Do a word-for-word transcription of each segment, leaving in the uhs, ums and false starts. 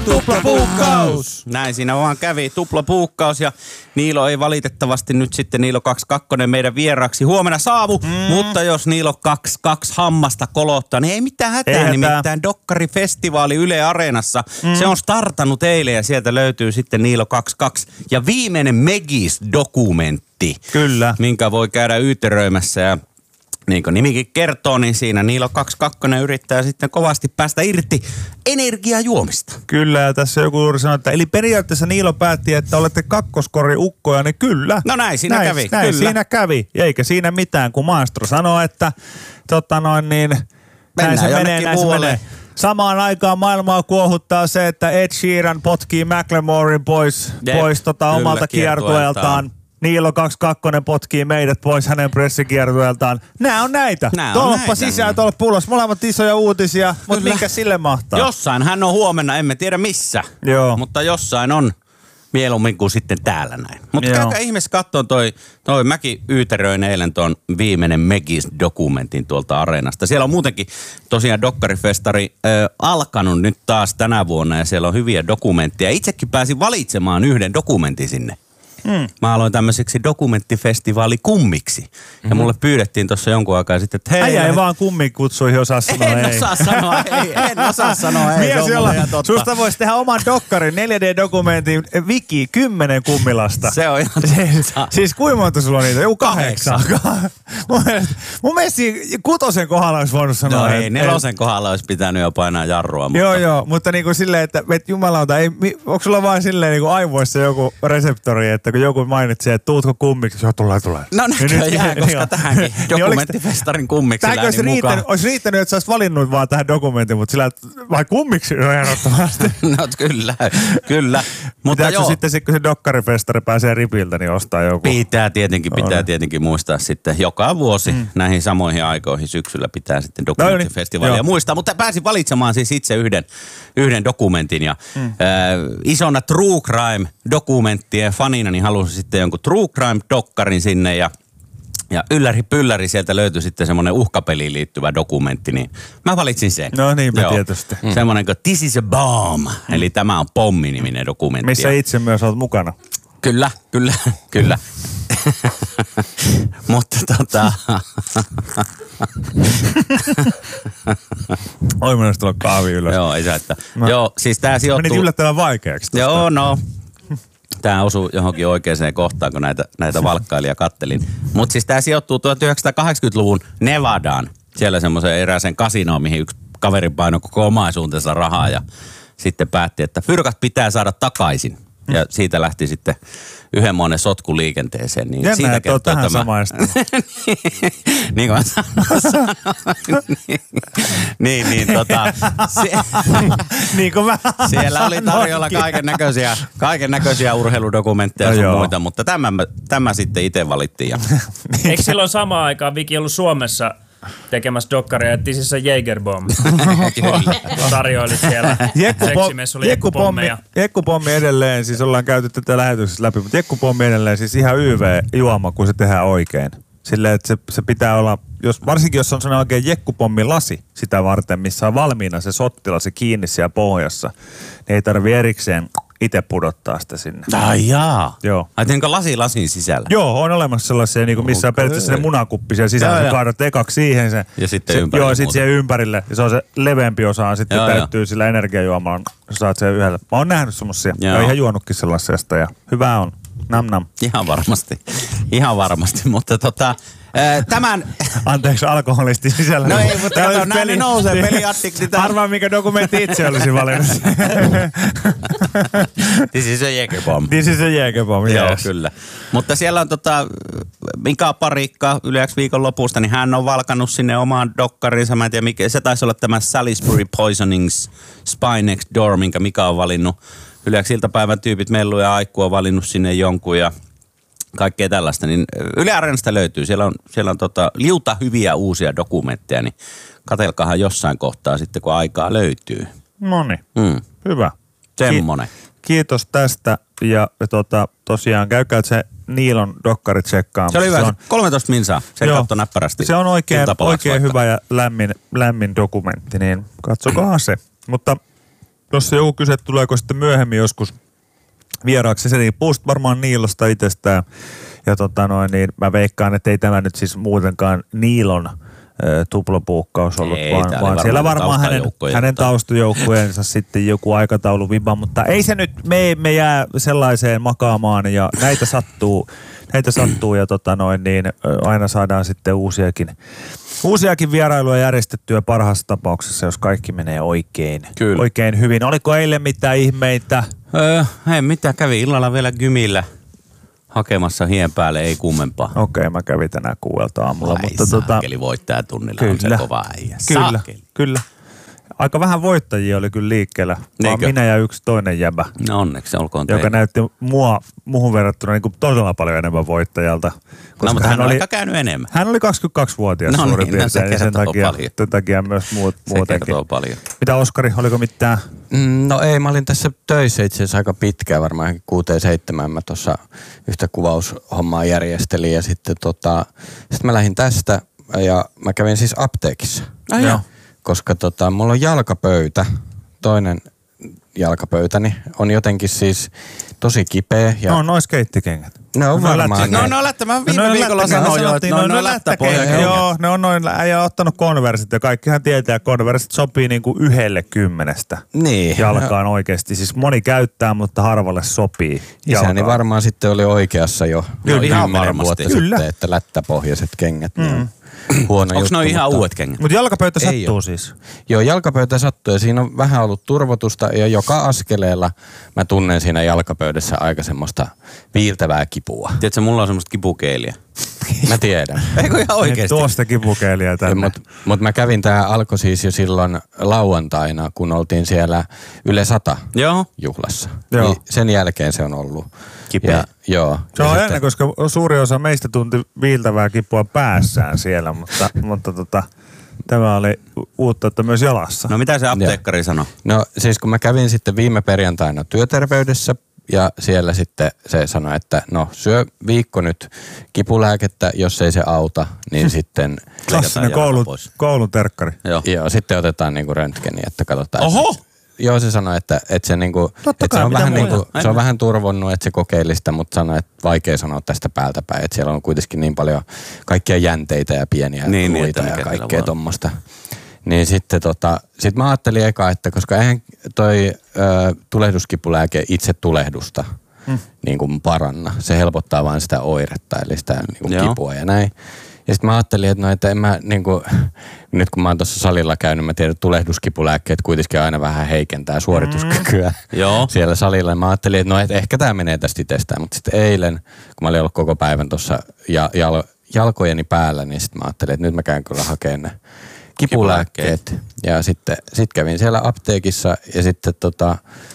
on tuplapuukkaus. Näin siinä vaan kävi, tuplapuukkaus ja Niilo ei valitettavasti nyt sitten Niilo kaksikymmentäkaksi meidän vieraaksi huomenna saavu, mm. mutta jos Niilo kaksikymmentäkaksi hammasta kolottaa, niin ei mitään hätää, ei nimittäin Dokkarifestivaali Yle Areenassa. Mm. Se on startannut eilen ja sieltä löytyy sitten Niilo kaksikymmentäkaksi ja viimeinen Megis-dokumentti. Kyllä. Minkä voi käydä yyteröimässä ja niin kuin nimikin kertoo, niin siinä Niilo kaksikymmentäkaksi yrittää sitten kovasti päästä irti energiajuomista. Kyllä, ja tässä joku juuri sanoi, että eli periaatteessa Niilo päätti, että olette kakkoskori-ukkoja, niin kyllä. No näin siinä näin, kävi, näin kyllä. siinä kävi, eikä siinä mitään, kun maestro sanoi, että tota noin niin, näin se menee, näin se menee. Samaan aikaan maailmaa kuohuttaa se, että Ed Sheeran potkii Macklemoren pois, Jep, pois tota, omalta kiertueeltaan. Niilo kaksikymmentäkaksi potkii meidät pois hänen pressikiertueeltaan. Nää on näitä. Tolppa sisään, tolppa ulos. Molemmat isoja uutisia, mutta minkä sille mahtaa? Jossain hän on huomenna, emme tiedä missä. Joo. Mutta jossain on mieluummin kuin sitten täällä näin. Mutta käykää ihmeessä katsomaan toi, toi mäkin yyteröin eilen tuon viimeinen Megis-dokumentin tuolta Areenasta. Siellä on muutenkin tosiaan Dokkarifestari äh, alkanut nyt taas tänä vuonna ja siellä on hyviä dokumentteja. Itsekin pääsin valitsemaan yhden dokumentin sinne. Mm. Mä aloin tämmöiseksi dokumenttifestivaalikummiksi. Mm-hmm. Ja mulle pyydettiin tuossa jonkun aikaa sitten, että hei... Äijä ei vaan kummikutsuihin osaa sanoa en ei. En osaa sanoa ei, en osaa sanoa ei. Mies, jolla susta voisi tehdä oman dokkarin, neljä D-dokumentin, Viki, kymmenen kummilasta. Se on ihan siis, siis kuinka monta sulla on niitä? Joku kahdeksan. mun mielestä, mun mielestä kutosen kohdalla olisi voinut sanoa. No ei, nelosen kohdalla olisi pitänyt jo painaa jarrua. Mutta... Joo, joo, mutta niin kuin silleen, että et jumalauta, ei, onko sulla vaan silleen niin kuin aivoissa joku reseptori, että kun joku mainitsee, että tuutko kummiksi, joo, tulee, tulee. No näköjään, koska niin, tähänkin dokumenttifestarin kummiksi lähdin olisi mukaan. Riittänyt, olisi riittänyt, että sä olisit valinnut vaan tähän dokumentin, mutta sillä, vai kummiksi no ehdottomasti. No kyllä, kyllä. Mutta pitääkö joo. sitten, kun se dokkarifestari pääsee ripiltä, niin ostaa joku? Pitää tietenkin, pitää no, tietenkin muistaa sitten joka vuosi mm. näihin samoihin aikoihin syksyllä pitää sitten dokumenttifestivaalia no, muistaa. Mutta pääsin valitsemaan siis itse yhden, yhden dokumentin ja mm. äh, isona True Crime-dokumenttien fanina niin halusin sitten jonkun True Crime-dokkarin sinne ja Ja ylläri pylläri sieltä löytyi sitten semmoinen uhkapeliin liittyvä dokumentti, niin mä valitsin sen. No niin, mä tietysti. Mm. Semmoinen kuin This is a Bomb, mm. eli tämä on pommi-niminen dokumentti. Missä itse myös olet mukana. Kyllä, kyllä, kyllä. Mutta tota... Oi mennä tulla kahvi ylös. Joo, ei saa, että... Mä... Joo, siis tää sijoittuu... Menit yllättävän vaikeaksi. Tosta. Joo, no... Tämä osui johonkin oikeaan kohtaan, kun näitä, näitä valkkailija kattelin. Mutta siis tämä sijoittuu tuhatyhdeksänsataakahdeksankymmentäluvun Nevadaan. Siellä semmoiseen erääseen kasinoon, mihin yksi kaveri painoi koko omaisuutensa rahaa ja sitten päätti, että fyrkat pitää saada takaisin. Ja siitä lähti sitten yhdenmoinen sotku liikenteeseen. Niin jännä, siitä että olet tähän tämä... samaista. Niin kuin mä sanoin. niin, niin tota... Se... niin kuin mä siellä oli tarjolla kaiken näköisiä, kaiken näköisiä urheiludokumentteja no sun joo. muita, mutta tämä, tämä sitten itse valittiin. Ja... Eikö silloin samaan aikaan Viki ollut Suomessa tekemässä dokkaria, että tisissä Jägerbomb. Tarjoilit siellä seksimessuilla jekkupommeja. Jekkupommi edelleen, siis ollaan käyty tätä lähetyksessä läpi, mutta jekkupommi edelleen siis ihan Y V-juoma, kun se tehdään oikein. Silleen, että se, se pitää olla, jos, varsinkin jos on sellainen oikein jekkupommilasi sitä varten, missä on valmiina se sottilasi kiinni siellä pohjassa, niin ei tarvitse erikseen itse pudottaa sitä sinne. Ai jaa. Joo. Ai teenkö lasi lasin sisällä? Joo, on olemassa sellaisia, niin kuin missä okay. on periaatteessa se munakuppi siellä sisällä. Sä kaadat ekaksi siihen se. Ja sitten se, ympärille. Joo, sitten siihen ympärille. Ja se on se leveämpi osa, sitten joo, täyttyy jo. Sillä energiajuomalla. Saat sen yhdellä. Mä oon nähnyt semmosia. Mä oon ihan juonutkin sellaisesta ja hyvää on. Nam nam. Ihan varmasti. Ihan varmasti, mutta tota... Tämän... Anteeksi, alkoholisti sisällä. No ei, mutta kato, näin ne nousee peliattiksit. Arvaa, mikä dokumentti itse olisi valinnut. This is a Jägerbomb. This is a Jägerbomb, yes. Joo, kyllä. Mutta siellä on tota, Mika Parikka yleensä viikon lopusta, niin hän on valkannut sinne omaan dokkarinsa. Mä en tiedä, mikä, se taisi olla tämä Salisbury Poisonings Spy Next Door, minkä Mika on valinnut. Yleensä iltapäivän tyypit Mellu ja Aikku on valinnut sinne jonkun ja kaikkea tällaista, niin Yle Areenasta löytyy. Siellä on, siellä on tota, liuta hyviä uusia dokumentteja, niin katselkaahan jossain kohtaa sitten, kun aikaa löytyy. Noniin, mm. hyvä. Semmonen. Kiitos tästä ja tota, tosiaan käykää se Niilon dokkari tsekkaamassa. Se oli hyvä, se on, kolmetoista minsaa, se katsoi näppärästi. Se on oikein, oikein hyvä ja lämmin, lämmin dokumentti, niin katsokaa se. Mutta jos joku kyse, tuleeko sitten myöhemmin joskus vieraaksi, se riippuu varmaan Niilosta itsestään. Ja tota noin, niin mä veikkaan, että ei tämä nyt siis muutenkaan Niilon äh, tuplapuukkaus ollut, ei, vaan, vaan siellä varmaan hänen, hänen taustajoukkueensa sitten joku aikataulu viba, mutta ei se nyt, me emme jää sellaiseen makaamaan ja näitä sattuu, näitä sattuu ja tota noin, niin aina saadaan sitten uusiakin, uusiakin vierailuja järjestettyä parhaassa tapauksessa, jos kaikki menee oikein, oikein hyvin. Oliko eilen mitään ihmeitä? Öö, ei mitään, kävi illalla vielä gymillä hakemassa hien päälle, ei kummempaa. Okei, okay, mä kävin tänään kuuelta aamulla. Ai mutta saakeli, tota, voittajatunnilla kyllä, on se kova äijä. Kyllä, saakeli. Kyllä. Aika vähän voittajia oli kyllä liikkeellä. Vaan minä ja yksi toinen jäbä. No onneksi olkoon joka teille. näytti mua, muuhun verrattuna niin kuin todella paljon enemmän voittajalta. No, mutta hän, hän oli aika käynyt enemmän. Hän oli kaksikymmentäkaksivuotias no, suurin niin, piirtein. No se sen takia, paljon. Sen takia myös muut, se muutenkin. kertoo paljon. Mitä Oskari, oliko mitään? No ei, mä olin tässä töissä itse asiassa aika pitkään, varmaan kuuteen seitsemään mä tuossa yhtä kuvaushommaa järjestelin ja sitten tota, sit mä lähdin tästä ja mä kävin siis apteekissa. Ah, joo. Koska tota, mulla on jalkapöytä, toinen jalkapöytäni on jotenkin siis tosi kipeä. Ja no, noin skeittikengät. Ne on varmaan. No, no lättä. Mä viime no, viikolla sanoin jo, että ne on noin lättäpohjakengät. Joo, ne on noin, äijä on ottanut Converset ja kaikkihan tietää, että Converset sopii niinku yhdelle kymmenestä. Niin. Jalkaan no. Oikeasti. Siis moni käyttää, mutta harvalle sopii. Isäni varmaan sitten oli oikeassa jo. Kyllä, ihan varmasti. Kyllä. Sitten, että lättäpohjaiset kengät. Mm. Niin huono onko juttu, ne ihan mutta uudet kengät? Mutta jalkapöytä sattuu ole. Siis. Joo, jalkapöytä sattuu ja siinä on vähän ollut turvotusta ja joka askeleella mä tunnen siinä jalkapöydässä aika semmoista viiltävää kipua. Tiedätkö, mulla on semmoista kipukeeliä. Mä tiedän. Eikö ihan oikeesti? Tuosta kipukeeliä tänne. Mutta mut mä kävin, tää alkoi siis jo silloin lauantaina, kun oltiin siellä Yle sata joo. juhlassa. Joo. Niin sen jälkeen se on ollut. Kipeä. Ja, joo. Se on sitten ennen, koska suuri osa meistä tunti viiltävää kipua päässään siellä, mutta, mutta tota, tämä oli uutta, että myös jalassa. No mitä se apteekkari sanoi? No siis kun mä kävin sitten viime perjantaina työterveydessä ja siellä sitten se sanoi, että no syö viikko nyt kipulääkettä, jos ei se auta, niin sitten klassinen koulun, koulun terkkari. Joo. Joo, sitten otetaan niinku röntgeni, että katsotaan. Oho! Joo, se sanoi, että, että, se, niinku, että se, on vähän niinku, se on vähän turvonnut, että se kokeili sitä, mutta sanoi, että vaikea sanoa tästä päältä päin. Että siellä on kuitenkin niin paljon kaikkia jänteitä ja pieniä niin, luita niin, ja kaikkea tuommoista. Niin sitten tota, sit mä ajattelin eka, että koska eihän toi ö, tulehduskipulääke itse tulehdusta hmm. niin kuin paranna. Se helpottaa vaan sitä oiretta, eli sitä niin kuin kipua ja näin. Ja sitten mä ajattelin, että no, että en mä niinku, nyt kun mä oon tuossa salilla käynyt, mä tiedän, että tulehduskipulääkkeet kuitenkin aina vähän heikentää suorituskykyä mm. siellä salilla. Ja mä ajattelin, että no, et ehkä tää menee tästä itsestään, mutta sitten eilen, kun mä olin ollut koko päivän tuossa ja, jal, jalkojeni päällä, niin sitten mä ajattelin, että nyt mä käyn kyllä hakemaan ne kipulääkkeet. kipulääkkeet. Ja sitten sit kävin siellä apteekissa ja sitten tota,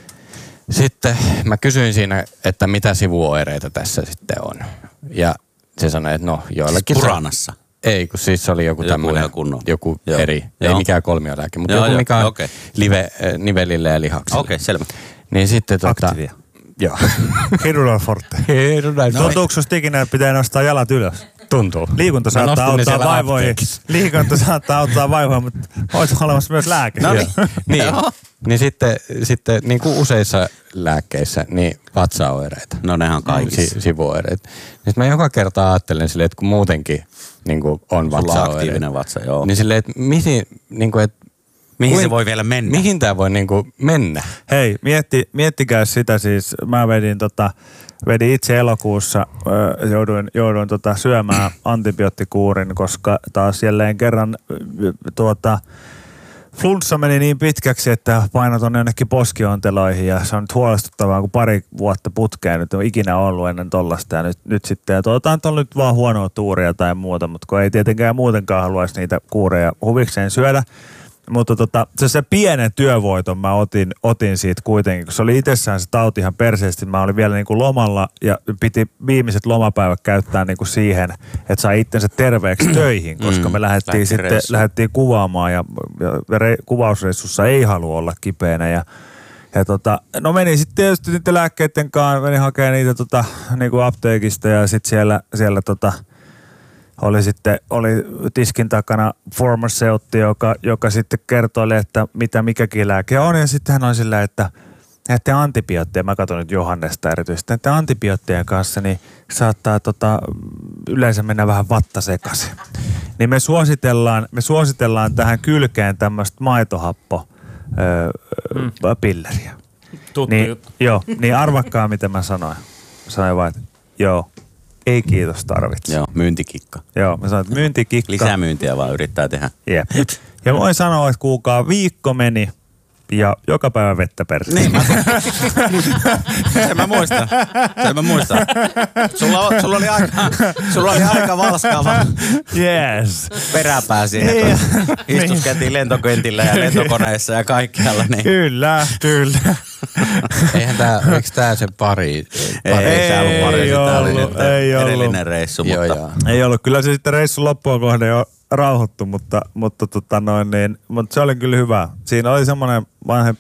sitten mä kysyin siinä, että mitä sivuoireita tässä sitten on. Ja se sanoi, että no joillakin... Siis Puranassa? Ei, kun siis se oli joku, joku tämmöinen, joku joo. eri, joo. ei mikään kolmiolääke, mutta joo, joku joo. mikä on okay. live, nivelille ja lihaksille. Okei, okay, selvä. Niin sitten tota... Aktivia. Joo. Hirveän forte. Hirveän forte. Tuntuuko susta ikinä, että pitää nostaa jalat ylös? Tuntuu. Liikunta saattaa auttaa vaivoihin. Liikunta saattaa auttaa vaivoihin, mutta olisi olemassa myös lääke. No niin. niin. niin sitten, sitten niin kuin useissa lääkkeissä, niin vatsaoireita. No nehän kaikissa. Si- sivuoireita. Sitten mä joka kerta ajattelen silleen, että kun muutenkin niin kuin on vatsaoireita. aktiivinen vatsa, joo. Niin silleen, että mihin, niin kuin, että mihin kuin, se voi vielä mennä? Mihin tää voi niin kuin mennä? Hei, mietti, miettikää sitä siis. Mä vedin tota... Vedin itse elokuussa, ö, jouduin, jouduin tota syömään antibioottikuurin, koska taas jälleen kerran tuota, flunssa meni niin pitkäksi, että paino tuonne jonnekin poskionteloihin ja se on nyt huolestuttavaa, kun pari vuotta putkeen nyt on ikinä ollut ennen tollasta ja nyt, nyt sitten. Ja tuota on nyt vaan huonoa tuuria tai muuta, mutta kun ei tietenkään muutenkaan haluaisi niitä kuureja huvikseen syödä. Mutta tota, se, se pienen työvoiton mä otin, otin siitä kuitenkin, kun se oli itsessään se tauti ihan perseesti. Mä olin vielä niinku lomalla ja piti viimeiset lomapäivät käyttää niinku siihen, että sai itsensä terveeksi töihin, koska me lähdettiin sitten lähdettiin kuvaamaan ja, ja re, kuvausreissussa ei halua olla kipeänä. Ja, ja tota, no meni sitten tietysti niiden lääkkeiden kanssa, menin hakemaan niitä tota, niinku apteekista ja sitten siellä, siellä tota, oli sitten oli tiskin takana farmaceutti, joka, joka sitten kertoi, että mitä mikäkin lääke on. Ja sitten hän oli sillä, että näiden antibiootteja, mä katson nyt Johannesta erityisesti, näiden antibioottien kanssa niin saattaa tota, yleensä mennä vähän vatta sekaisin. Niin me suositellaan, me suositellaan tähän kylkeen tämmöistä maitohappo öö, mm. pilleriä. Tuttu niin, juttu. Joo, niin arvakkaa mitä mä sanoin. Mä sanoin vaan, että joo, ei kiitos tarvitse. Joo, myyntikikka. Joo, mä sanoin, että myyntikikka. Lisämyyntiä vaan yrittää tehdä. Jep. Ja voin sanoa, että kuukaa viikko meni ja joka päivä vettä perse. Niin, mä, sen mä muistan. Sen mä muistan. Sulla, sulla, oli aika, sulla oli aika valskaava yes. peräpää siihen, kun istuskeltiin lentokentillä ja lentokoneissa ja kaikkialla. Niin. Kyllä, kyllä. Eihän tää, eikö tää se pari? pari ei, tää ollut pari, ei sitä oli ollut, ei edellinen ollut. reissu. Joo, mutta joo. Ei ollut. Kyllä se sitten reissun loppuun kohden jo rauhoittu, mutta, mutta, tota noin, niin, mutta se oli kyllä hyvä. Siinä oli semmoinen vanhe